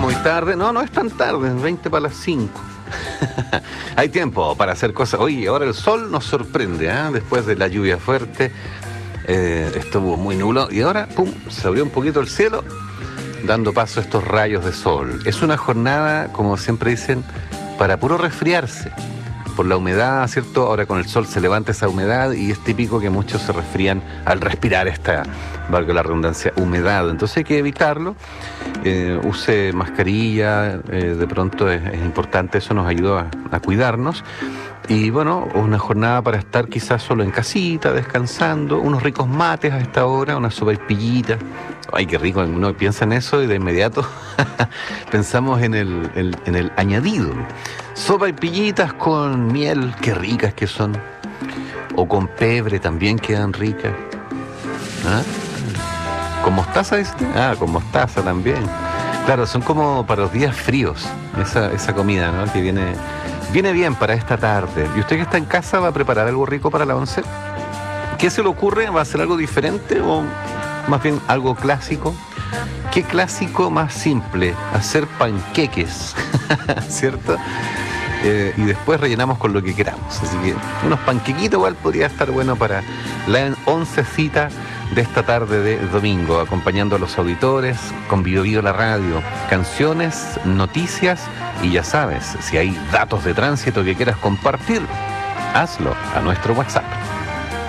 muy tarde. No, no es tan tarde, 20 para las 5. Hay tiempo para hacer cosas. Oye, ahora el sol nos sorprende, ¿eh? Después de la lluvia fuerte, estuvo muy nublado y ahora, pum, se abrió un poquito el cielo, dando paso a estos rayos de sol. Es una jornada, como siempre dicen, para puro resfriarse. Por la humedad, ¿cierto? Ahora con el sol se levanta esa humedad y es típico que muchos se resfrían al respirar esta, valga la redundancia, humedad. Entonces hay que evitarlo. Use mascarilla, de pronto es importante, eso nos ayuda a cuidarnos. Y bueno, una jornada para estar quizás solo en casita, descansando, unos ricos mates a esta hora, una sopaipillita. Ay, qué rico, uno piensa en eso y de inmediato pensamos en el añadido. Sopaipillitas con miel, qué ricas que son. O con pebre también quedan ricas. ¿Ah? ¿Con mostaza, dice? Ah, con mostaza también. Claro, son como para los días fríos, esa comida, ¿no? Que viene bien para esta tarde. ¿Y usted que está en casa va a preparar algo rico para la once? ¿Qué se le ocurre? ¿Va a hacer algo diferente o más bien algo clásico? ¿Qué clásico más simple? Hacer panqueques, ¿cierto? Y después rellenamos con lo que queramos. Así que unos panquequitos igual podría estar bueno para la oncecita de esta tarde de domingo, acompañando a los auditores con Bio la radio, canciones, noticias y ya sabes, si hay datos de tránsito que quieras compartir, hazlo a nuestro WhatsApp.